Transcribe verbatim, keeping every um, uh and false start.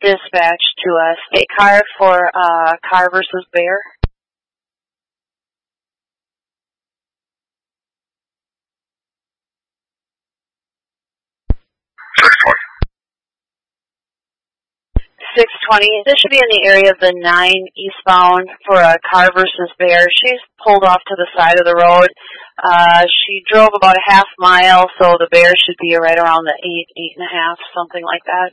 dispatch to us. A car for uh, Car versus Bear. six twenty. This should be in the area of the nine eastbound for a Car versus Bear. She's pulled off to the side of the road. Uh, she drove about a half mile, so the Bear should be right around the eight, eight and a half, something like that.